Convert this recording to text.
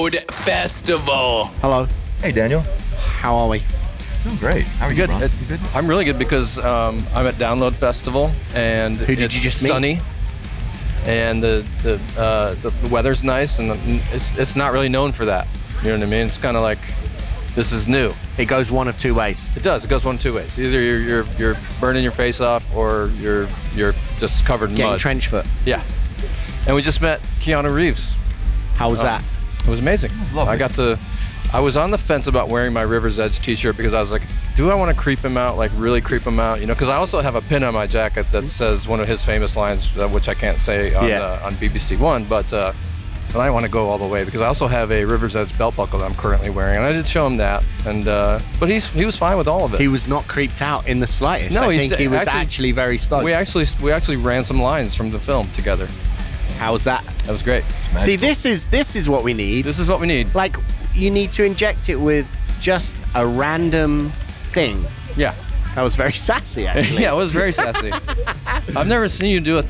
Download Festival. Hello. Hey, Daniel. How are we? Doing great. How are you, Good. Ron? You good? I'm really good because I'm at Download Festival and Who did it's you just meet? sunny, and the weather's nice, and it's not really known for that. You know what I mean? It's kind of like this is new. It goes one of two ways. It does. It goes one of two ways. Either you're burning your face off, or you're just covered in Getting mud. trench foot. Yeah. And we just met Keanu Reeves. How was that? It was amazing. lovely. I was on the fence about wearing my River's Edge t-shirt because I was like, do I want to creep him out, like really creep him out? You know, because I also have a pin on my jacket that says one of his famous lines, which I can't say on BBC One, but I want to go all the way because I also have a River's Edge belt buckle that I'm currently wearing, and I did show him that, and but he was fine with all of it. He was not creeped out in the slightest. No, I think he was actually very stoked. we actually ran some lines from the film together. How was that? That was great. See, this is what we need. This is what we need. Like, you need to inject it with just a random thing. Yeah. That was very sassy, actually. Yeah, it was very sassy. I've never seen you do a